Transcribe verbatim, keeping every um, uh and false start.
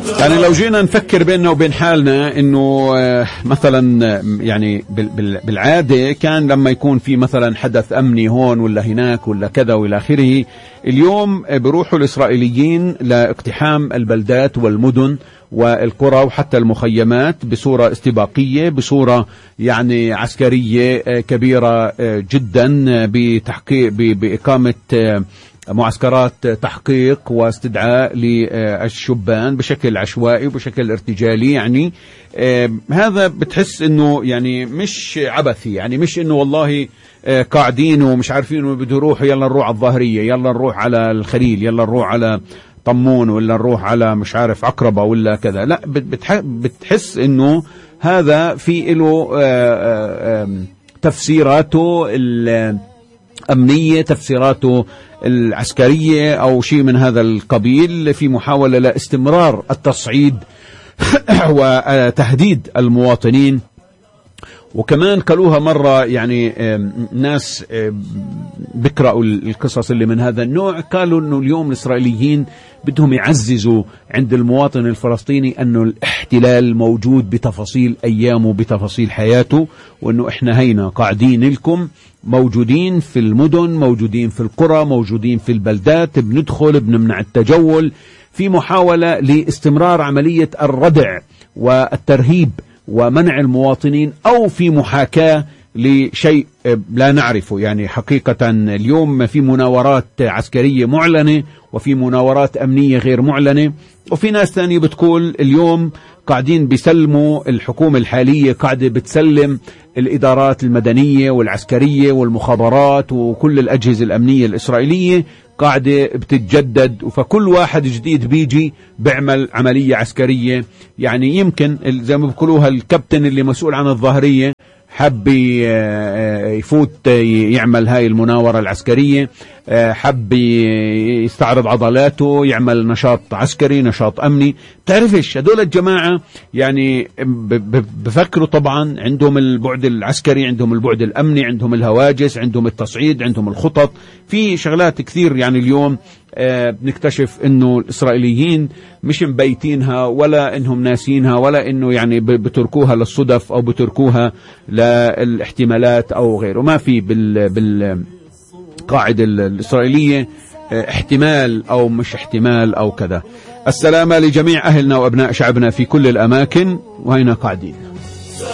يعني لو جينا نفكر بيننا وبين حالنا انه مثلا يعني بالعادة كان لما يكون في مثلا حدث امني هون ولا هناك ولا كذا والى اخره، اليوم بروحوا الاسرائيليين لاقتحام البلدات والمدن والقرى وحتى المخيمات بصورة استباقية، بصورة يعني عسكرية كبيرة جدا، بتحقيق بإقامة معسكرات تحقيق واستدعاء للشبان بشكل عشوائي وبشكل ارتجالي. يعني آه هذا بتحس انه يعني مش عبثي، يعني مش انه والله آه قاعدين ومش عارفين انه بده يروحوا يلا نروح على الظاهرية، يلا نروح على الخليل، يلا نروح على طمون، ولا نروح على مش عارف عقربة ولا كذا. لا، بتحس انه هذا في له آه آه تفسيراته الأمنية، تفسيراته العسكرية أو شيء من هذا القبيل، في محاولة لاستمرار التصعيد وتهديد المواطنين. وكمان قالوها مرة يعني ناس بيقرأوا القصص اللي من هذا النوع، قالوا انه اليوم الإسرائيليين بدهم يعززوا عند المواطن الفلسطيني انه الاحتلال موجود بتفاصيل ايامه، بتفاصيل حياته، وانه احنا هينا قاعدين لكم، موجودين في المدن، موجودين في القرى، موجودين في البلدات، بندخل بنمنع التجول، في محاولة لاستمرار عملية الردع والترهيب ومنع المواطنين، أو في محاكاة لشيء لا نعرفه. يعني حقيقة اليوم في مناورات عسكرية معلنة وفي مناورات أمنية غير معلنة، وفي ناس ثانية بتقول اليوم قاعدين بيسلموا، الحكومة الحالية قاعدة بتسلم الإدارات المدنية والعسكرية والمخابرات وكل الأجهزة الأمنية الإسرائيلية قاعدة بتتجدد، فكل واحد جديد بيجي بيعمل عملية عسكرية. يعني يمكن زي ما بيقولوها الكابتن اللي مسؤول عن الظاهرية حب يفوت يعمل هاي المناورة العسكرية، حب يستعرض عضلاته، يعمل نشاط عسكري، نشاط أمني. تعرفش هدول الجماعة يعني بفكروا طبعا، عندهم البعد العسكري، عندهم البعد الأمني، عندهم الهواجس، عندهم التصعيد، عندهم الخطط، في شغلات كثير. يعني اليوم آه بنكتشف انه الاسرائيليين مش مبيتينها ولا انهم ناسينها ولا انه يعني بتركوها للصدف او بتركوها للاحتمالات او غيره. ما في بال بالقاعدة الاسرائيلية آه احتمال او مش احتمال او كذا. السلامة لجميع اهلنا وابناء شعبنا في كل الاماكن، وهنا قاعدين.